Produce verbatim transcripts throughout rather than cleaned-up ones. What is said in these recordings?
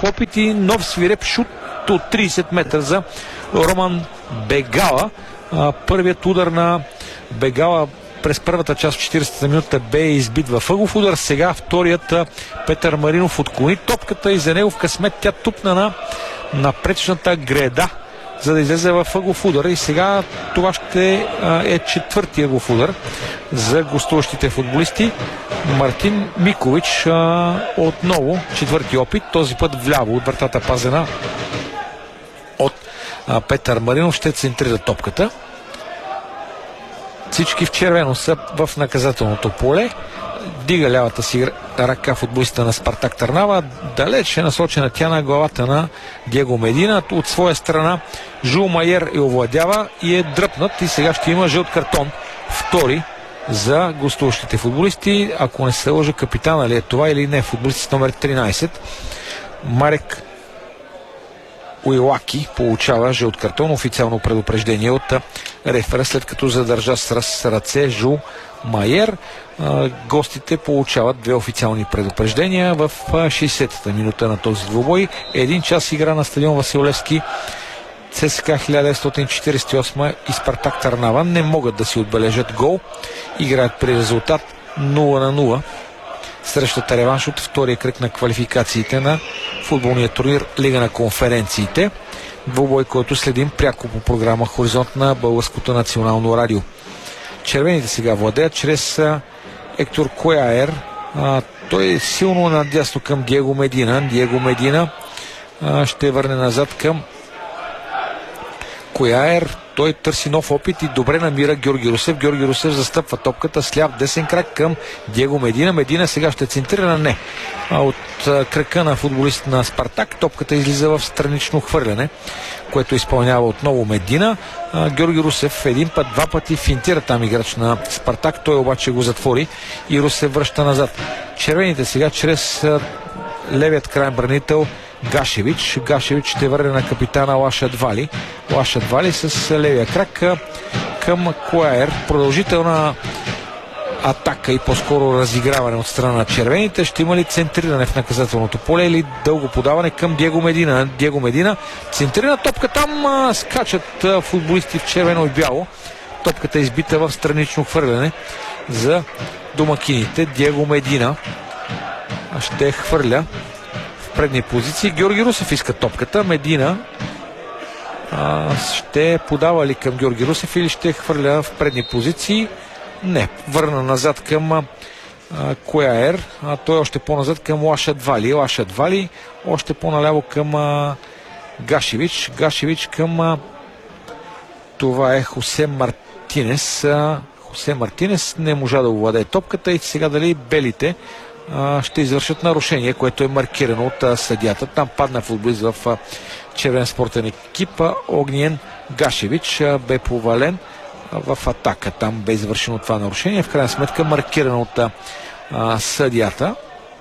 опит и нов свиреп шут от трийсет метра за Роман Бегала. Първият удар на Бегала през първата част в четиридесета минута бе избит във ъгов удар. Сега вторият Петър Маринов отклони топката и за негов късмет тя тупна на напречната греда, за да излезе в ъгов удар. И сега това ще е четвърти ъгов удар за гостуващите футболисти. Мартин Микович отново четвърти опит, този път вляво от вратата, пазена от Петър Маринов, ще центрира топката. Всички в червено са в наказателното поле. Дига лявата си ръка футболиста на Спартак Търнава. Далеч е насочена тя на главата на Диего Медина. От своя страна Жул Майер я овладява и е дръпнат. И сега ще има жълт картон. Втори за гостуващите футболисти. Ако не се лъжа, капитана ли е това или не, футболист с номер тринайсет. Марек Уилаки получава жълт картон. Официално предупреждение от рефера, след като задържа с ръце Жул Майер. Гостите получават две официални предупреждения в шейсетата минута на този двубой. Един час игра на стадион Васил Левски. ЦСКА хиляда деветстотин четиридесет и осма и Спартак Търнава не могат да си отбележат гол. Играят при резултат нула на нула. Срещата реванш от втория кръг на квалификациите на футболния турнир Лига на конференциите. Двубой, който следим пряко по програма Хоризонт на Българското национално радио. Червените сега владеят чрез Ектор Куяер. А, той е силно надясно към Диего Медина. Диего Медина а, ще върне назад към Куяер. Той търси нов опит и добре намира Георги Русев. Георги Русев застъпва топката с ляв десен крак към Диего Медина. Медина сега ще центрира, не. А от а, крака на футболист на Спартак топката излиза в странично хвърляне, което изпълнява отново Медина. А, Георги Русев един път, два пъти финтира там играч на Спартак. Той обаче го затвори и Русев връща назад. Червените сега чрез а, левият крайен бранител Гашевич. Гашевич ще върне на капитана Лаша Двали. Лаша Двали с левия крак към Куаер. Продължителна атака и по-скоро разиграване от страна на червените. Ще има ли центриране в наказателното поле или дълго подаване към Диего Медина? Диего Медина центрира топка. Там а, скачат а, футболисти в червено и бяло. Топката е избита в странично хвърляне за домакините. Диего Медина ще хвърля предни позиции. Георги Русев иска топката. Медина а, ще подава ли към Георги Русев или ще хвърля в предни позиции? Не. Върна назад към а, Куяер. А той още по-назад към Лаша Двали. Лаша Двали още по-наляво към а, Гашевич. Гашевич към а, това е Хосе Мартинес. А, Хосе Мартинес не можа да овладее топката и сега дали белите ще извършат нарушение, което е маркирано от съдията. Там падна футболист в червен спортен екип. Огниен Гашевич бе повален в атака. Там бе извършено това нарушение. В крайна сметка маркирано от а, съдията.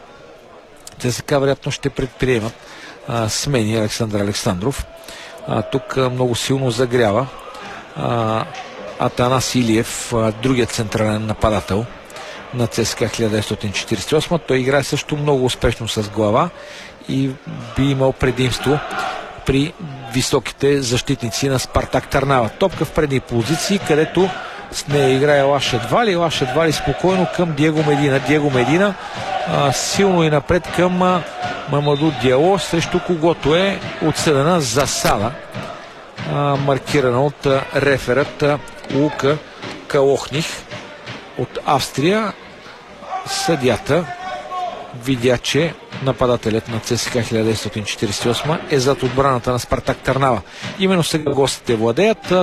Те сега вероятно ще предприемат а, смени. Александър Александров а, тук а, много силно загрява а, Атанас Илиев, а, другият централен нападател на ЦСКА хиляда деветстотин четиридесет и осма. Той играе също много успешно с глава и би имал предимство при високите защитници на Спартак Търнава. Топка в предни позиции, където с нея играе Лаша Двали. Лаша Двали спокойно към Диего Медина. Диего Медина а, силно и напред към а, Мамаду Диало, срещу когото е отсъдена засада, а, маркирана от а, реферът а, Лука Калохних от Австрия. Съдията видя, че нападателят на ЦСКА хиляда деветстотин четиридесет и осма е зад отбраната на Спартак Търнава. Именно сега гостите владеят.